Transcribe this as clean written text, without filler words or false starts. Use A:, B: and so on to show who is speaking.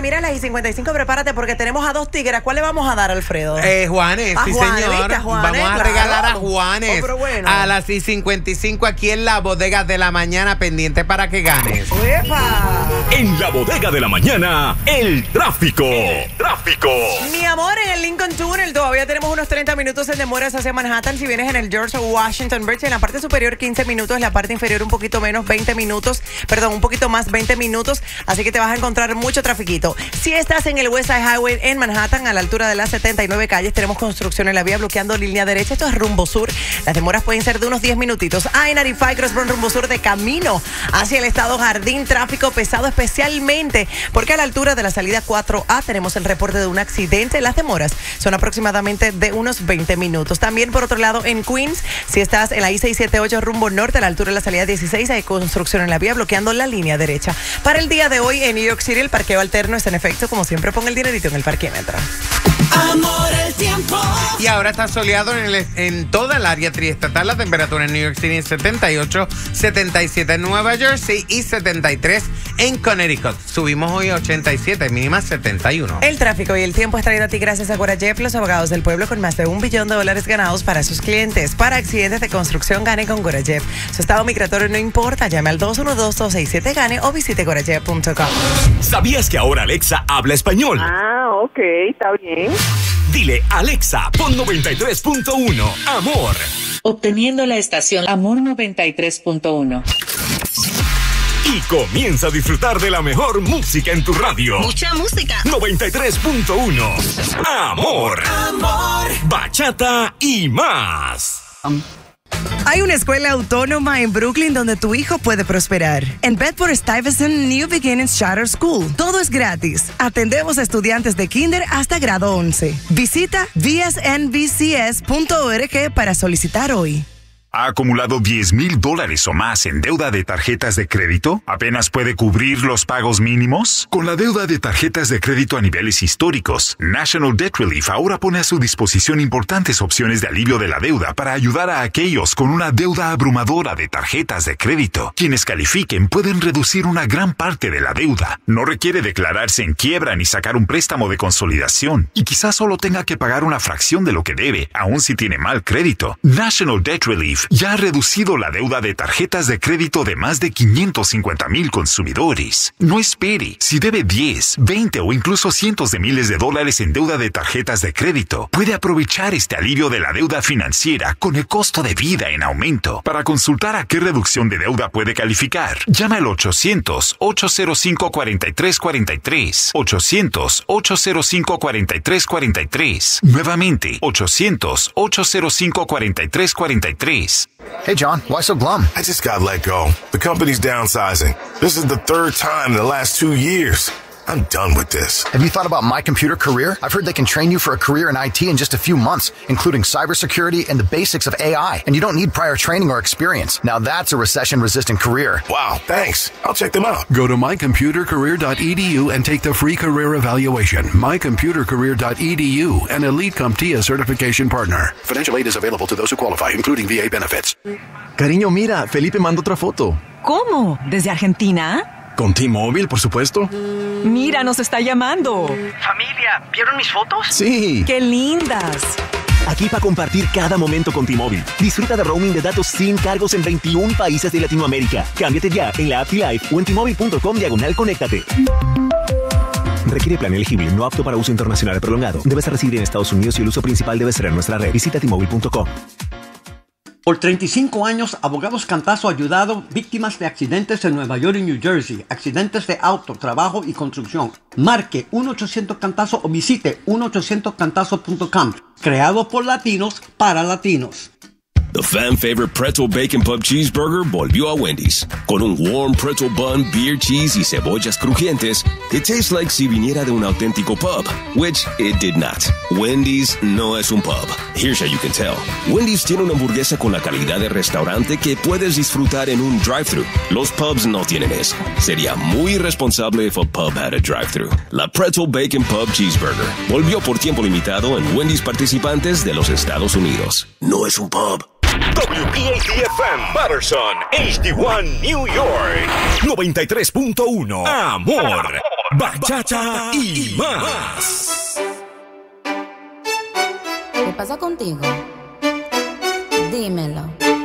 A: mira, las y 55, prepárate porque tenemos a dos tigres. ¿Cuál le vamos a dar, Alfredo?
B: Juanes,
A: A
B: sí,
A: Juanes,
B: señor.
A: ¿viste? A Juanes,
B: Vamos a
A: claro.
B: regalar a Juanes
A: pero bueno.
B: a las y 55 aquí en la bodega de la mañana, pendiente para que ganes.
A: ¡Epa!
C: En la bodega de la mañana, el tráfico.
A: Mi amor, en el Lincoln Tunnel todavía tenemos unos 30 minutos en demoras hacia Manhattan. Si vienes en el George Washington Bridge, en la parte superior 15 minutos, en la parte inferior un poquito menos, 20 minutos. Perdón, un poquito más, 20 minutos. Así que te vas a encontrar mucho trafiquito. Si estás en el West Side Highway en Manhattan, a la altura de las 79 calles, tenemos construcción en la vía bloqueando línea derecha. Esto es rumbo sur. Las demoras pueden ser de unos 10 minutitos. I-95 Crossburn rumbo sur de camino hacia el estado Jardín. Tráfico pesado especialmente porque a la altura de la salida 4A tenemos el reporte de un accidente. Las demoras son aproximadamente de unos 20 minutos. También por otro lado en Queens, si estás en la I-678 rumbo norte a la altura de la salida 16, hay construcción en la vía bloqueando la línea derecha. Para el día de hoy en New York City el parqueo alterno está en efecto. Como siempre, pon el dinerito en el parquímetro.
D: Amor, el tiempo.
B: Y ahora está soleado en toda el área triestatal. La temperatura en New York City es 78, 77 en Nueva Jersey y 73 en Connecticut. Subimos hoy a 87, mínima 71.
A: El tráfico y el tiempo es traído a ti gracias a Gorajep, los abogados del pueblo con más de $1 billón ganados para sus clientes. Para accidentes de construcción, gane con Gorajep. Su estado migratorio no importa. Llame al 212-267-GANE o visite gorajep.com.
C: ¿Sabías que ahora Alexa habla español?
E: Ah, ok, está bien.
C: Dile, Alexa, pon 93.1, amor.
F: Obteniendo la estación Amor 93.1.
C: Y comienza a disfrutar de la mejor música en tu radio.
D: Mucha música.
C: 93.1, amor. Bachata y más.
A: Hay una escuela autónoma en Brooklyn donde tu hijo puede prosperar. En Bedford-Stuyvesant New Beginnings Charter School. Todo es gratis. Atendemos a estudiantes de kinder hasta grado 11. Visita vsnbcs.org para solicitar hoy.
G: ¿Ha acumulado $10,000 o más en deuda de tarjetas de crédito? ¿Apenas puede cubrir los pagos mínimos? Con la deuda de tarjetas de crédito a niveles históricos, National Debt Relief ahora pone a su disposición importantes opciones de alivio de la deuda para ayudar a aquellos con una deuda abrumadora de tarjetas de crédito. Quienes califiquen pueden reducir una gran parte de la deuda. No requiere declararse en quiebra ni sacar un préstamo de consolidación. Y quizás solo tenga que pagar una fracción de lo que debe, aun si tiene mal crédito. National Debt Relief ya ha reducido la deuda de tarjetas de crédito de más de 550,000 consumidores. No espere. Si debe 10, 20 o incluso cientos de miles de dólares en deuda de tarjetas de crédito, puede aprovechar este alivio de la deuda financiera con el costo de vida en aumento. Para consultar a qué reducción de deuda puede calificar, llama al 800-805-4343. 800-805-4343. Nuevamente, 800-805-4343.
H: Hey, John, why so glum?
I: I just got let go. The company's downsizing. This is the third time in the last 2 years. I'm done with this.
H: Have you thought about My Computer Career? I've heard they can train you for a career in IT in just a few months, including cybersecurity and the basics of AI. And you don't need prior training or experience. Now that's a recession-resistant career.
I: Wow, thanks. I'll check them out.
J: Go to mycomputercareer.edu and take the free career evaluation. mycomputercareer.edu, an Elite CompTIA certification partner. Financial aid is available to those who qualify, including VA benefits.
K: Cariño, mira, Felipe mandó otra foto.
L: ¿Cómo? ¿Desde Argentina?
K: Con T-Mobile, por supuesto.
L: Mira, nos está llamando.
M: Familia, ¿vieron mis fotos?
K: Sí.
L: ¡Qué lindas!
N: Aquí para compartir cada momento con T-Mobile. Disfruta de roaming de datos sin cargos en 21 países de Latinoamérica. Cámbiate ya en la app T-Life o en T-Mobile.com/conéctate. Requiere plan elegible, no apto para uso internacional prolongado. Debes residir en Estados Unidos y el uso principal debe ser en nuestra red. Visita T-Mobile.com.
O: Por 35 años, Abogados Cantazo ha ayudado víctimas de accidentes en Nueva York y New Jersey, accidentes de auto, trabajo y construcción. Marque 1-800-CANTAZO o visite 1-800-CANTAZO.com. Creado por latinos para latinos.
C: The fan favorite Pretzel Bacon Pub Cheeseburger volvió a Wendy's. Con un warm pretzel bun, beer cheese y cebollas crujientes, it tastes like si viniera de un auténtico pub, which it did not. Wendy's no es un pub. Here's how you can tell. Wendy's tiene una hamburguesa con la calidad de restaurante que puedes disfrutar en un drive-thru. Los pubs no tienen eso. Sería muy irresponsable if a pub had a drive-thru. La Pretzel Bacon Pub Cheeseburger volvió por tiempo limitado en Wendy's participantes de los Estados Unidos. No es un pub. WPAT-FM, Patterson, HD1, New York. 93.1, amor. bachata y más.
P: ¿Qué pasa contigo? Dímelo.